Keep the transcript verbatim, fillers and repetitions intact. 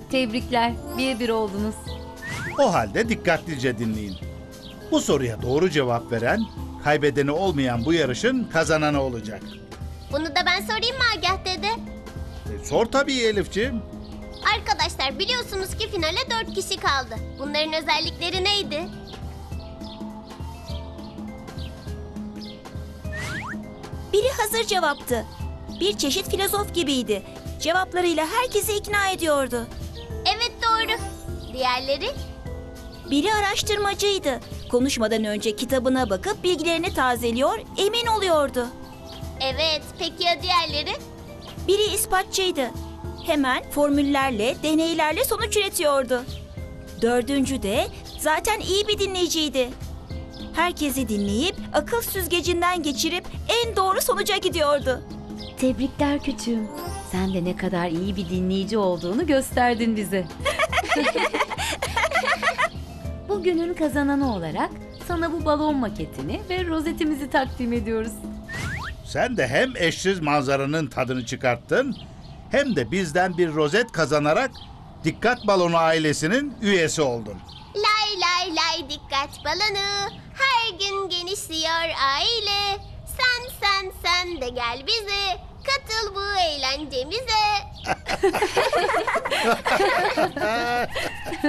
Tebrikler, bir bir oldunuz. O halde dikkatlice dinleyin. Bu soruya doğru cevap veren, kaybedeni olmayan bu yarışın kazananı olacak. Bunu da ben sorayım mı Agah dede? E, sor tabii Elifciğim. Arkadaşlar biliyorsunuz ki finale dört kişi kaldı. Bunların özellikleri neydi? Biri hazır cevaptı. Bir çeşit filozof gibiydi. Cevaplarıyla herkesi ikna ediyordu. Evet doğru. Diğerleri? Biri araştırmacıydı. Konuşmadan önce kitabına bakıp bilgilerini tazeliyor, emin oluyordu. Evet, peki ya diğerleri? Biri ispatçıydı. Hemen formüllerle, deneylerle sonuç üretiyordu. Dördüncü de zaten iyi bir dinleyiciydi. Herkesi dinleyip akıl süzgecinden geçirip en doğru sonuca gidiyordu. Tebrikler küçüğüm. Sen de ne kadar iyi bir dinleyici olduğunu gösterdin bize. Bugünün kazananı olarak sana bu balon maketini ve rozetimizi takdim ediyoruz. Sen de hem eşsiz manzaranın tadını çıkarttın, hem de bizden bir rozet kazanarak Dikkat Balonu ailesinin üyesi oldun. Lay lay lay dikkat balonu. Her gün genişliyor aile. Sen sen sen de gel bize. Katıl bu eğlencemize.